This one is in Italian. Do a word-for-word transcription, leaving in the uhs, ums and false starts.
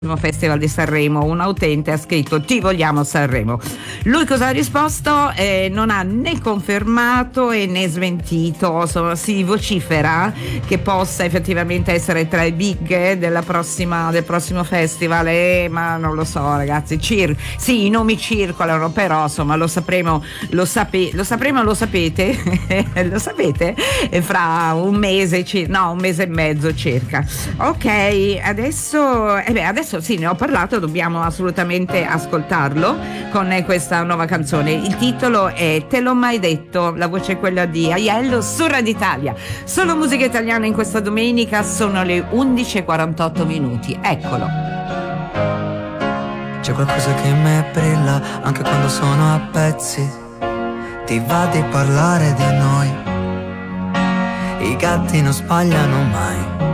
Festival di Sanremo, un utente ha scritto ti vogliamo a Sanremo. Lui cosa ha risposto? Eh, non ha né confermato e né smentito. Insomma, si vocifera che possa effettivamente essere tra i big della prossima, del prossimo festival, eh, ma non lo so ragazzi. Cir- sì, i nomi circolano, però insomma lo sapremo, lo, sape- lo sapremo, lo sapete, lo sapete fra un mese, cir- no un mese e mezzo circa. Ok, adesso, eh beh, adesso sì, ne ho parlato, dobbiamo assolutamente ascoltarlo con questa nuova canzone. Il titolo è Te l'ho mai detto, la voce è quella di Aiello su Radio Italia. Solo musica italiana in questa domenica, sono le undici e quarantotto minuti. Eccolo. C'è qualcosa che mi brilla anche quando sono a pezzi. Ti va di parlare di noi. I gatti non sbagliano mai.